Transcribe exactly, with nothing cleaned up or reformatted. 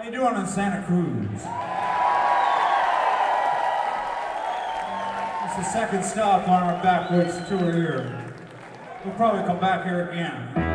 How you doing in Santa Cruz? It's the second stop on our backwoods tour here. We'll probably come back here again.